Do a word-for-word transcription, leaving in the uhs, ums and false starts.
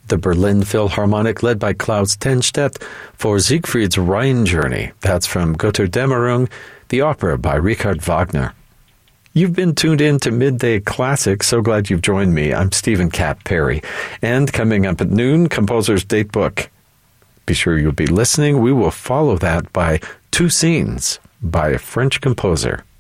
The Berlin Philharmonic, led by Klaus Tenstedt, for Siegfried's Rhine Journey. That's from Götterdämmerung, the opera by Richard Wagner. You've been tuned in to Midday Classics. So glad you've joined me. I'm Stephen Cap Perry. And coming up at noon, Composer's Datebook. Be sure you'll be listening. We will follow that by Two Scenes by a French composer.